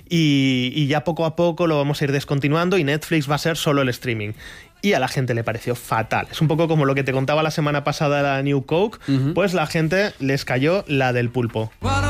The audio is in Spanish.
y ya poco a poco lo vamos a ir descontinuando y Netflix va a ser solo el streaming. Y a la gente le pareció fatal. Es un poco como lo que te contaba la semana pasada la New Coke, pues la gente les cayó la del pulpo.